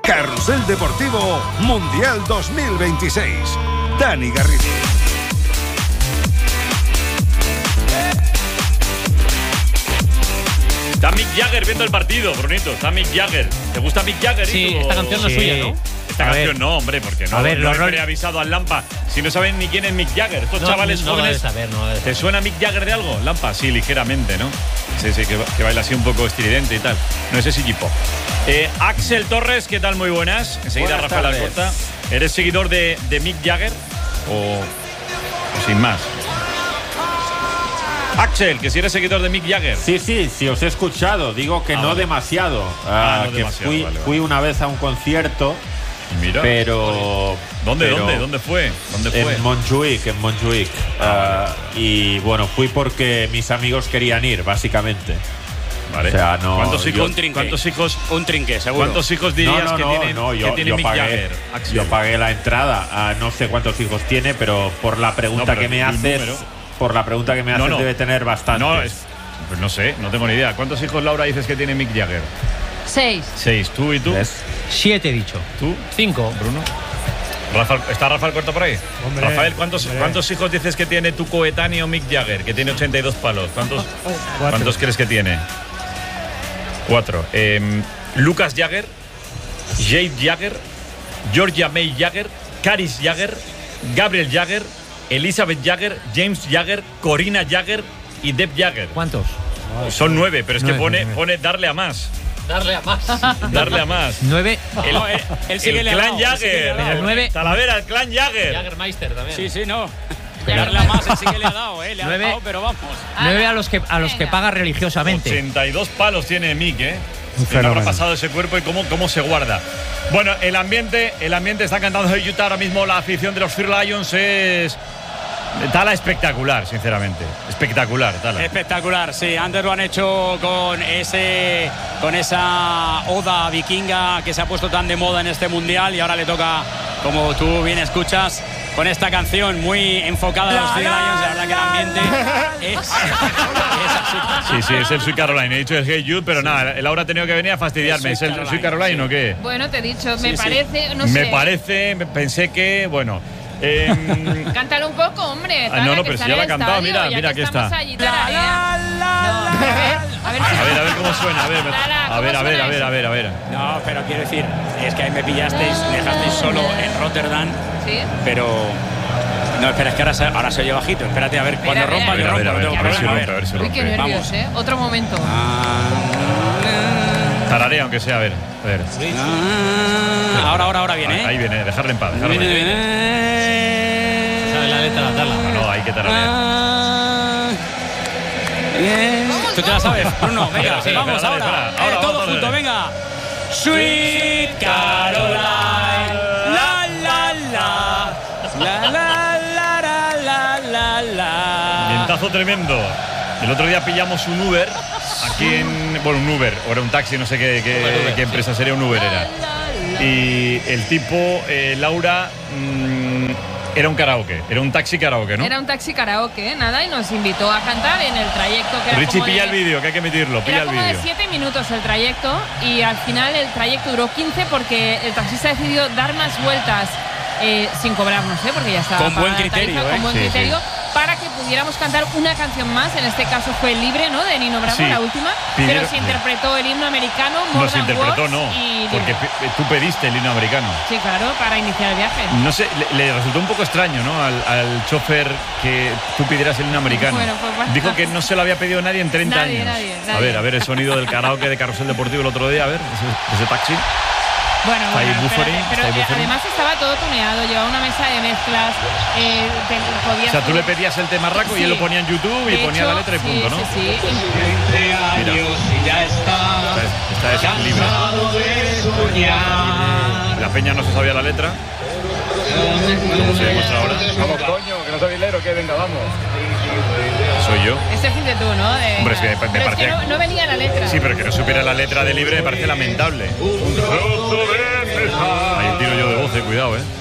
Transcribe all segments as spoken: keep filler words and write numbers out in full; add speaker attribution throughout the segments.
Speaker 1: Carrusel Deportivo Mundial dos mil veintiséis. Dani Garrido.
Speaker 2: Está Mick Jagger viendo el partido, Brunito. Está Mick Jagger. ¿Te gusta Mick Jagger?
Speaker 3: Sí, esta canción no es
Speaker 2: sí.
Speaker 3: suya, ¿no?
Speaker 2: Esta
Speaker 3: a
Speaker 2: canción
Speaker 3: ver.
Speaker 2: no, hombre, porque no,
Speaker 3: A ver,
Speaker 2: no
Speaker 3: los
Speaker 2: he avisado al Lampa. Si no saben ni quién es Mick Jagger, estos
Speaker 3: No,
Speaker 2: chavales
Speaker 3: no lo
Speaker 2: jóvenes.
Speaker 3: debes saber, no lo debes
Speaker 2: ¿Te
Speaker 3: saber.
Speaker 2: suena Mick Jagger de algo, Lampa? Sí, ligeramente, ¿no? Sí, sí, que, que baila así un poco estridente y tal. No, ese es Iggy Pop. Eh, Axel Torres, ¿qué tal? Muy buenas. Enseguida
Speaker 4: Buenas
Speaker 2: Rafael
Speaker 4: tardes.
Speaker 2: Alcorta. ¿Eres seguidor de, de Mick Jagger? O, o sin más. Axel, que si eres seguidor de Mick Jagger.
Speaker 4: Sí, sí, sí, os he escuchado. Digo que
Speaker 2: Ah,
Speaker 4: no
Speaker 2: vale.
Speaker 4: demasiado.
Speaker 2: Ah,
Speaker 4: Ah,
Speaker 2: no
Speaker 4: que
Speaker 2: demasiado,
Speaker 4: fui,
Speaker 2: vale, vale.
Speaker 4: fui una vez a un concierto,
Speaker 2: Mira.
Speaker 4: pero.
Speaker 2: ¿Dónde,
Speaker 4: pero
Speaker 2: dónde, dónde fue? ¿Dónde fue?
Speaker 4: En Montjuic, en Montjuic.
Speaker 2: Ah,
Speaker 4: Ah, y bueno, fui porque mis amigos querían ir, básicamente.
Speaker 2: Vale.
Speaker 4: O sea, no.
Speaker 2: ¿Cuántos
Speaker 4: yo-
Speaker 2: hijos,
Speaker 5: Un trinque.
Speaker 2: ¿cuántos hijos,
Speaker 5: Un trinque, seguro.
Speaker 2: ¿cuántos hijos
Speaker 4: No,
Speaker 2: dirías
Speaker 4: no,
Speaker 2: que
Speaker 4: no,
Speaker 2: tienen,
Speaker 4: no,
Speaker 2: que
Speaker 4: yo,
Speaker 2: tiene
Speaker 4: yo
Speaker 2: Mick
Speaker 4: pagué,
Speaker 2: Jagger? Axel?
Speaker 4: yo pagué la entrada. Ah, no sé cuántos hijos tiene, pero por la pregunta
Speaker 2: No, pero
Speaker 4: que me
Speaker 2: di un
Speaker 4: haces,
Speaker 2: número.
Speaker 4: por la pregunta que me
Speaker 2: No,
Speaker 4: haces
Speaker 2: no.
Speaker 4: debe tener bastante.
Speaker 2: No, es, pues no sé, no tengo ni idea. ¿Cuántos hijos, Laura, dices que tiene Mick Jagger?
Speaker 6: Seis.
Speaker 2: Seis. ¿Tú y tú?
Speaker 3: Siete, he dicho.
Speaker 2: ¿Tú?
Speaker 3: Cinco.
Speaker 2: Bruno. Rafael, ¿está Rafael Corto por ahí?
Speaker 7: Hombre,
Speaker 2: Rafael, ¿cuántos,
Speaker 7: hombre.
Speaker 2: ¿cuántos hijos dices que tiene tu coetáneo Mick Jagger? Que tiene ochenta y dos palos. ¿Cuántos,
Speaker 7: Cuatro.
Speaker 2: ¿cuántos crees que tiene? Cuatro. Eh, Lucas Jagger, Jade Jagger, Georgia May Jagger, Caris Jagger, Gabriel Jagger, Elizabeth Jagger, James Jagger, Corina Jagger y Deb Jagger.
Speaker 3: ¿Cuántos?
Speaker 2: Son nueve, pero es que
Speaker 3: Nueve,
Speaker 2: pone,
Speaker 3: nueve.
Speaker 2: pone darle a más.
Speaker 3: Darle a más.
Speaker 2: Darle a más.
Speaker 3: Nueve.
Speaker 2: El,
Speaker 5: No, él- él sí que
Speaker 2: el
Speaker 5: le ha
Speaker 2: clan
Speaker 5: dado, él sí que le ha
Speaker 2: Jagger.
Speaker 5: dado.
Speaker 3: Pero nueve-
Speaker 2: Talavera, el clan Jagger.
Speaker 3: Jaggermeister también.
Speaker 5: Sí, sí, no. Darle a más, él sí que le ha dado, ¿eh? Le ha
Speaker 3: Nueve.
Speaker 5: dado, pero vamos.
Speaker 3: Nueve a los que, a los que
Speaker 6: Venga.
Speaker 3: paga religiosamente.
Speaker 2: ochenta y dos palos tiene Mick, ¿eh?
Speaker 7: Un
Speaker 2: Que no habrá
Speaker 7: fenómeno.
Speaker 2: pasado ese cuerpo y cómo, cómo se guarda. Bueno, el ambiente, el ambiente está cantando de Utah ahora mismo. La afición de los Fear Lions es Tala espectacular, sinceramente. Espectacular, Tala.
Speaker 5: Espectacular, sí. Antes lo han hecho con ese, con esa oda vikinga que se ha puesto tan de moda en este mundial y ahora le toca, como tú bien escuchas, con esta canción muy enfocada a los Fear Lions. La verdad que el ambiente es, es así.
Speaker 2: Sí, sí, es el Sweet Caroline. He dicho el Hey Jude, pero nada, Laura ha tenido que venir a fastidiarme.
Speaker 5: El
Speaker 2: ¿Es
Speaker 5: Sweet
Speaker 2: el
Speaker 5: Caroline,
Speaker 2: Sweet Caroline
Speaker 5: sí.
Speaker 2: o qué?
Speaker 6: Bueno, te he dicho, me
Speaker 5: Sí, sí.
Speaker 6: parece, no
Speaker 2: Me
Speaker 6: sé.
Speaker 2: parece, pensé que, bueno. em,
Speaker 6: Cántalo un poco, hombre.
Speaker 2: Ah,
Speaker 6: Tala,
Speaker 2: no, no,
Speaker 6: que
Speaker 2: pero
Speaker 6: está
Speaker 2: si ya
Speaker 6: en
Speaker 2: la
Speaker 6: el
Speaker 2: ha cantado,
Speaker 6: estadio,
Speaker 2: mira,
Speaker 6: ya
Speaker 2: mira,
Speaker 6: que
Speaker 2: aquí
Speaker 6: estamos
Speaker 2: está.
Speaker 6: allí, Tala, no, a ver, a ver si
Speaker 2: a ver, a ver cómo suena. A ver,
Speaker 6: Tala,
Speaker 2: a
Speaker 6: ¿cómo
Speaker 2: ver, a ver,
Speaker 6: suena
Speaker 2: a ver,
Speaker 6: eso?
Speaker 2: a ver, a ver.
Speaker 5: No, pero quiero decir, es que ahí me pillasteis, me dejasteis solo en Rotterdam,
Speaker 6: ¿Sí?
Speaker 5: pero. No, espera, es que ahora se, ahora se oye bajito. Espérate, a ver, cuando
Speaker 6: Espera,
Speaker 5: rompa,
Speaker 6: espera.
Speaker 5: yo
Speaker 2: A ver, a
Speaker 5: rompo,
Speaker 2: ver,
Speaker 5: no tengo
Speaker 2: a ver si
Speaker 5: problema.
Speaker 2: rompe, a ver si
Speaker 6: Uy, qué
Speaker 2: rompe.
Speaker 6: nervios,
Speaker 5: Vamos.
Speaker 6: ¿eh? Otro momento.
Speaker 2: Tararea, aunque sea, a ver. A ver.
Speaker 5: Ah, ahora, ahora, ahora viene, ¿eh?
Speaker 2: Ahí viene, dejarle en paz. Dejarle en
Speaker 5: Viene,
Speaker 2: paz.
Speaker 5: viene.
Speaker 3: ¿Sabe la letra? Darla.
Speaker 2: No, no, hay que tararear.
Speaker 5: Ah, bien.
Speaker 6: Vamos,
Speaker 5: ¿Tú te la sabes, Bruno? Venga,
Speaker 2: Espera, espera,
Speaker 5: vamos
Speaker 2: espera,
Speaker 5: ahora.
Speaker 2: espera, ahora,
Speaker 5: Eh, todo
Speaker 2: vamos,
Speaker 5: junto,
Speaker 2: dale.
Speaker 5: venga. Sweet Caroline. La, la, la. La, la, la, la, la, la, la.
Speaker 2: Vientazo tremendo. El otro día pillamos un Uber aquí en. Bueno, un Uber, o era un taxi, no sé qué, qué,
Speaker 3: Uber, Uber,
Speaker 2: qué empresa sería, un Uber era. Y el tipo, eh, Laura, mmm, era un karaoke, era un taxi karaoke, ¿no?
Speaker 6: Era un taxi karaoke, nada, y nos invitó a cantar en el trayecto que era
Speaker 2: Richie,
Speaker 6: como
Speaker 2: pilla
Speaker 6: de-
Speaker 2: el vídeo, que hay que emitirlo, pilla
Speaker 6: Era
Speaker 2: el
Speaker 6: como de
Speaker 2: vídeo.
Speaker 6: siete minutos el trayecto y al final el trayecto duró quince porque el taxista decidió dar más vueltas eh, sin cobrarnos, ¿eh? Porque ya estaba
Speaker 5: Con buen
Speaker 6: pagada la
Speaker 5: criterio,
Speaker 6: tarifa,
Speaker 5: ¿eh?
Speaker 6: con buen
Speaker 2: Sí,
Speaker 6: criterio,
Speaker 2: sí.
Speaker 6: para que pudiéramos cantar una canción más. En este caso fue Libre, ¿no? De Nino Bravo,
Speaker 2: Sí.
Speaker 6: la última.
Speaker 2: Pidieron-
Speaker 6: pero se interpretó el himno americano, More
Speaker 2: No se
Speaker 6: Than
Speaker 2: interpretó,
Speaker 6: Words,
Speaker 2: no,
Speaker 6: y
Speaker 2: porque
Speaker 6: Libre.
Speaker 2: pe- tú pediste el himno americano.
Speaker 6: Sí, claro, para iniciar el viaje.
Speaker 2: No sé, le, le resultó un poco extraño, ¿no? Al, al chofer que tú pidieras el himno americano.
Speaker 6: Bueno, pues bastante.
Speaker 2: Dijo que no se lo había pedido nadie en treinta
Speaker 6: Nadie,
Speaker 2: años.
Speaker 6: nadie,
Speaker 2: A
Speaker 6: nadie.
Speaker 2: ver, a ver el sonido del karaoke de Carrusel Deportivo el otro día, a ver, ese, ese taxi.
Speaker 6: Bueno,
Speaker 2: Está ahí
Speaker 6: bueno,
Speaker 2: buffering,
Speaker 6: espérate, pero
Speaker 2: está ahí
Speaker 6: eh,
Speaker 2: buffering.
Speaker 6: además estaba todo tuneado, llevaba una mesa de mezclas, eh, te- podías
Speaker 2: O sea, tú le
Speaker 6: subir-
Speaker 2: pedías el tema raco y
Speaker 6: Sí.
Speaker 2: él lo ponía en YouTube y
Speaker 6: De
Speaker 2: ponía
Speaker 6: hecho,
Speaker 2: la letra y
Speaker 6: sí,
Speaker 2: punto, ¿no?
Speaker 6: Sí, sí.
Speaker 2: Mira. Esta es, esta es libre. La peña no se sabía la letra. Como se demuestra ahora.
Speaker 8: Vamos, coño, que no soy hilero, que venga, vamos.
Speaker 2: Soy yo.
Speaker 6: Este fin de tú, ¿no? De-
Speaker 2: Hombre, es que me
Speaker 6: pero es
Speaker 2: parecía-
Speaker 6: que no, no venía la letra.
Speaker 2: Sí, pero que no supiera la letra de libre me parece lamentable. Ahí tiro yo de voz, eh, cuidado, eh.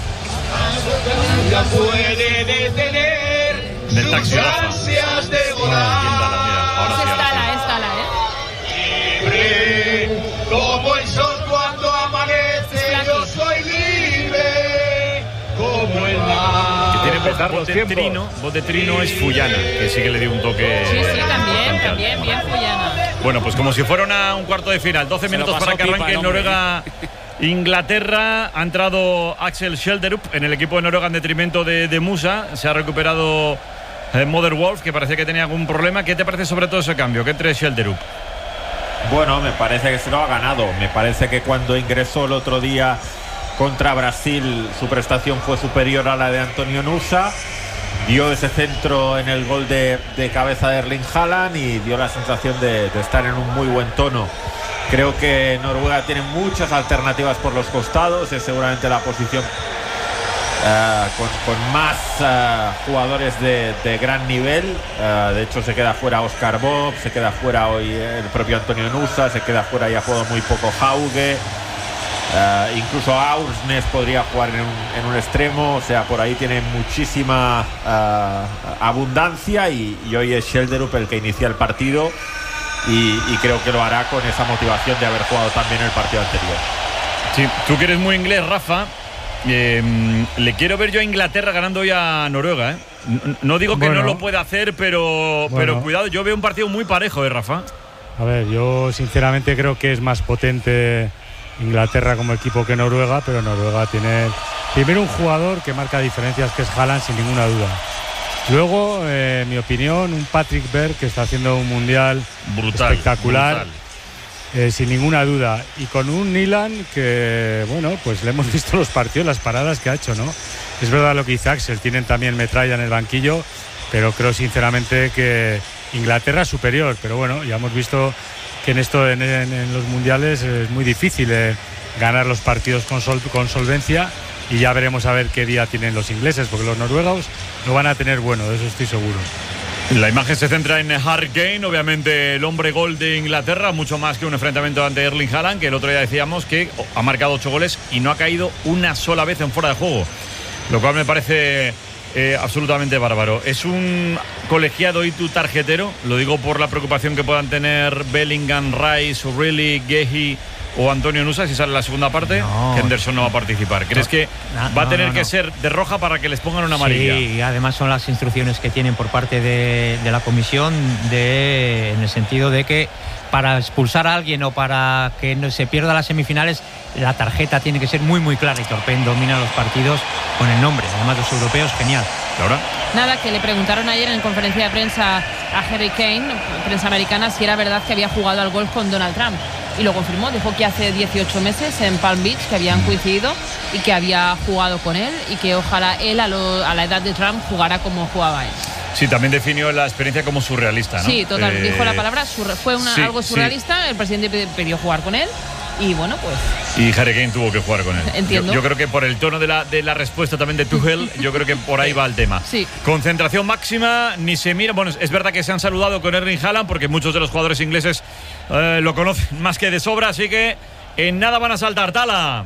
Speaker 2: Del taxi Rafa. Ah, ¿quién da la- mira, ahora
Speaker 6: Es
Speaker 2: sí, ahora
Speaker 6: Tala,
Speaker 2: sí.
Speaker 6: es Tala, ¿eh?
Speaker 8: Como el sol cuando amanece. Matar los
Speaker 2: Bote
Speaker 8: tiempos.
Speaker 2: Trino, Bote Trino es Fuyana, que sí que le dio un toque.
Speaker 6: Sí, sí, también,
Speaker 2: importante al
Speaker 6: también,
Speaker 2: tema.
Speaker 6: bien Fuyana.
Speaker 2: Bueno, pues como si fuera una- un cuarto de final, doce
Speaker 5: Se lo
Speaker 2: minutos
Speaker 5: pasó
Speaker 2: para que
Speaker 5: pipa
Speaker 2: arranque
Speaker 5: el hombre.
Speaker 2: Noruega. Inglaterra, ha entrado Axel Schelderup en el equipo de Noruega en detrimento de, de Musa. Se ha recuperado eh, Mother Wolf, que parecía que tenía algún problema. ¿Qué te parece sobre todo ese cambio? ¿Qué entre Schelderup?
Speaker 4: Bueno, me parece que se lo ha ganado. Me parece que cuando ingresó el otro día contra Brasil, su prestación fue superior a la de Antonio Nusa. Dio ese centro en el gol de, de cabeza de Erling Haaland y dio la sensación de, de estar en un muy buen tono. Creo que Noruega tiene muchas alternativas por los costados. Es seguramente la posición uh, con, con más uh, jugadores de, de gran nivel. Uh, de hecho, se queda fuera Oscar Bob, se queda fuera hoy el propio Antonio Nusa, se queda fuera y ha jugado muy poco Hauge. Uh, incluso Aursnes podría jugar en un, en un extremo. O sea, por ahí tiene muchísima uh, abundancia y, y hoy es Schelderup el que inicia el partido. Y, y creo que lo hará con esa motivación de haber jugado también el partido anterior.
Speaker 2: Sí, tú que eres muy inglés, Rafa. Eh, le quiero ver yo a Inglaterra ganando hoy a Noruega. ¿eh? No, no digo que
Speaker 7: Bueno.
Speaker 2: no lo pueda hacer, pero,
Speaker 7: Bueno.
Speaker 2: pero cuidado, yo veo un partido muy parejo, ¿eh, Rafa?
Speaker 7: A ver, yo sinceramente creo que es más potente Inglaterra como equipo que Noruega, pero Noruega tiene primero un jugador que marca diferencias, que es Haaland, sin ninguna duda. Luego, eh, en mi opinión, un Patrick Berg que está haciendo un mundial
Speaker 2: Brutal.
Speaker 7: espectacular,
Speaker 2: brutal.
Speaker 7: eh, sin ninguna duda. Y con un Nilan que, bueno, pues le hemos visto los partidos, las paradas que ha hecho, ¿no? Es verdad lo que dice Axel, tienen también metralla en el banquillo, pero creo sinceramente que Inglaterra es superior. Pero bueno, ya hemos visto que en esto, en, en- en los mundiales, es muy difícil eh, ganar los partidos con, sol- con solvencia. Y ya veremos a ver qué día tienen los ingleses, porque los noruegos lo van a tener bueno, de eso estoy seguro.
Speaker 2: La imagen se centra en Harry Kane, obviamente el hombre gol de Inglaterra, mucho más que un enfrentamiento ante Erling Haaland, que el otro día decíamos que ha marcado ocho goles y no ha caído una sola vez en fuera de juego, lo cual me parece eh, absolutamente bárbaro. Es un colegiado y tu tarjetero, lo digo por la preocupación que puedan tener Bellingham, Rice, O'Reilly, Gehi o Antonio Nusa si sale la segunda parte.
Speaker 3: No.
Speaker 2: Henderson no va a participar. ¿Crees que
Speaker 3: No,
Speaker 2: va a
Speaker 3: no,
Speaker 2: tener
Speaker 3: no,
Speaker 2: que
Speaker 3: no.
Speaker 2: ser de roja para que les pongan una amarilla?
Speaker 3: Sí, y además son las instrucciones que tienen por parte de, de la comisión de, en el sentido de que para expulsar a alguien o para que no se pierda las semifinales, la tarjeta tiene que ser muy muy clara, y Torpen domina los partidos con el nombre, además los europeos, genial.
Speaker 2: Laura.
Speaker 6: Nada, que le preguntaron ayer en conferencia de prensa a Harry Kane, prensa americana, si era verdad que había jugado al golf con Donald Trump. Y lo confirmó, dijo que hace dieciocho meses en Palm Beach que habían coincidido y que había jugado con él y que ojalá él a, lo- a la edad de Trump jugara como jugaba él.
Speaker 2: Sí, también definió la experiencia como surrealista, ¿no?
Speaker 6: Sí, total,
Speaker 2: Eh,
Speaker 6: dijo la palabra, surre- fue una-
Speaker 2: sí,
Speaker 6: algo
Speaker 2: sí.
Speaker 6: surrealista, el presidente pe- pidió jugar con él y bueno, pues
Speaker 2: Y Harry Kane tuvo que jugar con él.
Speaker 6: Entiendo.
Speaker 2: Yo, yo creo que por el tono de la, de la respuesta también de Tuchel, yo creo que por ahí va el tema.
Speaker 6: Sí.
Speaker 2: Concentración máxima, ni se mira. Bueno, es verdad que se han saludado con Erling Haaland porque muchos de los jugadores ingleses eh, lo conocen más que de sobra, así que en nada van a saltar. Tala.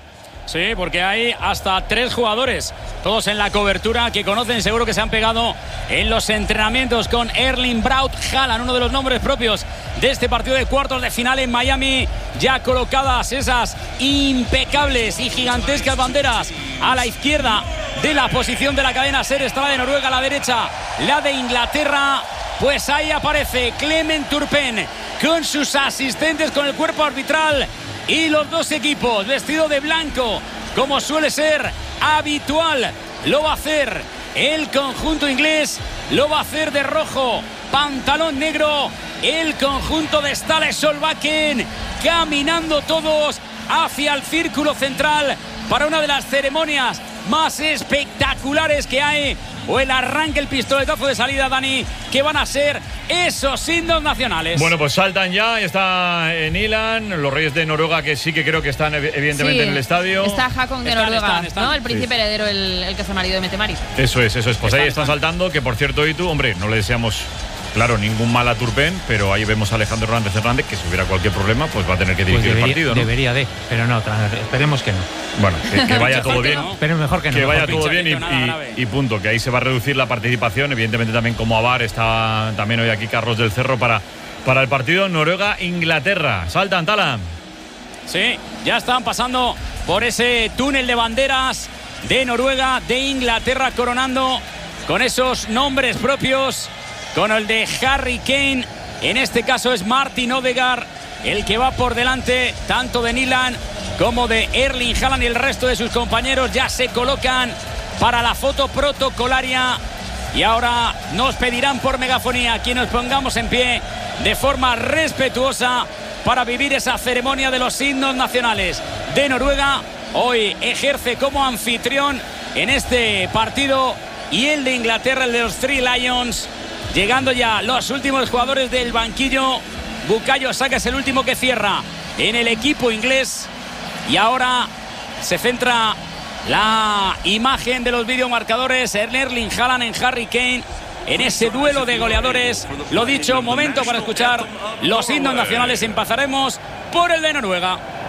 Speaker 5: Sí, porque hay hasta tres jugadores, todos en la cobertura, que conocen, seguro que se han pegado en los entrenamientos con Erling Braut Haaland, uno de los nombres propios de este partido de cuartos de final en Miami. Ya colocadas esas impecables y gigantescas banderas a la izquierda de la posición de la cadena SER, está la de Noruega, a la derecha la de Inglaterra. Pues ahí aparece Clement Turpen con sus asistentes, con el cuerpo arbitral y los dos equipos vestidos de blanco, como suele ser habitual. Lo va a hacer el conjunto inglés, lo va a hacer de rojo, pantalón negro, el conjunto de Ståle Solbakken, caminando todos hacia el círculo central para una de las ceremonias más espectaculares que hay, o el arranque, el pistoletazo de salida, Dani, que van a ser esos himnos nacionales.
Speaker 2: Bueno, pues saltan ya, está en Ilan, los Reyes de Noruega, que sí que creo que están ev- evidentemente
Speaker 6: sí,
Speaker 2: en el estadio.
Speaker 6: está Hakon de
Speaker 5: Están,
Speaker 6: Noruega,
Speaker 5: están, están.
Speaker 6: ¿no? El príncipe heredero, el, el que es el marido de Mette-Marit.
Speaker 2: Eso es, eso es. Pues
Speaker 5: Están,
Speaker 2: ahí están
Speaker 5: están.
Speaker 2: saltando, que por cierto, y tú, hombre, no le deseamos, claro, ningún mal a Turpen, pero ahí vemos a Alejandro Hernández Hernández, que si hubiera cualquier problema, pues va a tener que
Speaker 3: Pues
Speaker 2: dirigir
Speaker 3: debería,
Speaker 2: el partido, ¿no?
Speaker 3: debería de, pero no, tra- esperemos que no.
Speaker 2: Bueno, que, que vaya todo
Speaker 5: Mejor que
Speaker 2: bien.
Speaker 5: no.
Speaker 3: Pero mejor que no.
Speaker 2: Que vaya
Speaker 3: mejor
Speaker 2: todo bien y,
Speaker 5: Pinchadito, nada
Speaker 2: y-
Speaker 5: grave.
Speaker 2: y punto, que ahí se va a reducir la participación. Evidentemente también como Avar está también hoy aquí Carlos del Cerro para, para el partido Noruega-Inglaterra. Saltan, Tala.
Speaker 5: Sí, ya están pasando por ese túnel de banderas de Noruega, de Inglaterra, coronando con esos nombres propios, con el de Harry Kane. En este caso es Martin Odegaard el que va por delante, tanto de Nyland como de Erling Haaland, y el resto de sus compañeros ya se colocan para la foto protocolaria. Y ahora nos pedirán por megafonía que nos pongamos en pie de forma respetuosa para vivir esa ceremonia de los himnos nacionales de Noruega. Hoy ejerce como anfitrión en este partido, y el de Inglaterra, el de los Three Lions. Llegando ya los últimos jugadores del banquillo. Bukayo Saka es el último que cierra en el equipo inglés. Y ahora se centra la imagen de los videomarcadores en Erling Haaland, en Harry Kane, en ese duelo de goleadores. Lo dicho, momento para escuchar los himnos nacionales. Empezaremos por el de Noruega.